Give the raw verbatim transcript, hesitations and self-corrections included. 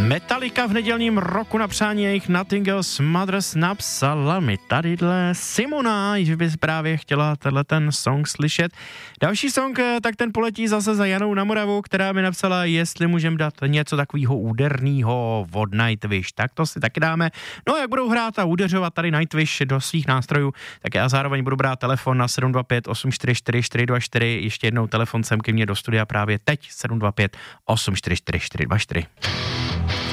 Metallica v nedělním roku na přání jejich Nothing Else Matters napsala mi tadyhle Simona, že by právě chtěla tenhle ten song slyšet. Další song, tak ten poletí zase za Janou na Moravu, která mi napsala, jestli můžem dát něco takového úderného od Nightwish. Tak to si taky dáme. No, jak budou hrát a údeřovat tady Nightwish do svých nástrojů, tak já zároveň budu brát telefon na sedm dva pět osm čtyři čtyři čtyři dva čtyři. Ještě jednou telefon sem ke mně do studia právě teď sedm dva pět osm čtyři čtyři čtyři dva čtyři.